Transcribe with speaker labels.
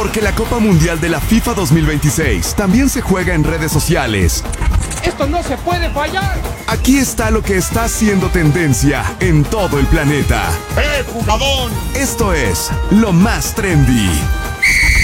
Speaker 1: Porque la Copa Mundial de la FIFA 2026 también se juega en redes sociales.
Speaker 2: ¡Esto no se puede fallar!
Speaker 1: Aquí está lo que está haciendo tendencia en todo el planeta.
Speaker 3: ¡Jugadón!
Speaker 1: Esto es lo más trendy.